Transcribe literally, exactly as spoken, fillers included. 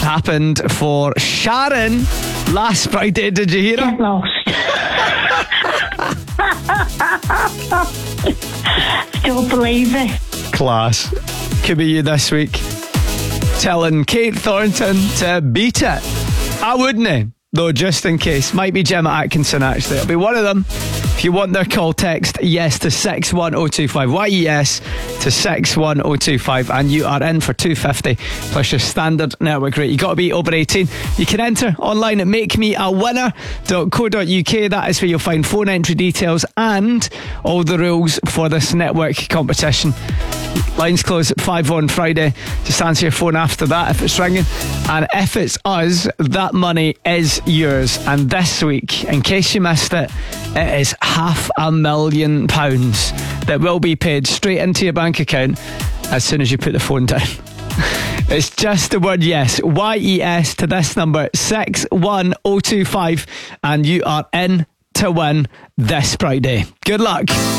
happened for Sharon last Friday. Did you hear Get it? lost. Still believe it. Class. Could be you this week. Telling Kate Thornton to beat it. I wouldn't, though, just in case. Might be Gemma Atkinson, actually. It'll be one of them. If you want their call, text yes to six one oh two five. Y E S to six one oh two five. And you are in for two hundred fifty plus your standard network rate. you got to be over eighteen. You can enter online at make me a winner dot co dot uk. That is where you'll find phone entry details and all the rules for this network competition. Lines close at five on Friday. Just answer your phone after that if it's ringing. And if it's us, that money is yours. And this week, in case you missed it, it is half a million pounds that will be paid straight into your bank account as soon as you put the phone down. It's just the word yes. Y E S to this number, six one oh two five. And you are in to win this Friday. Good luck.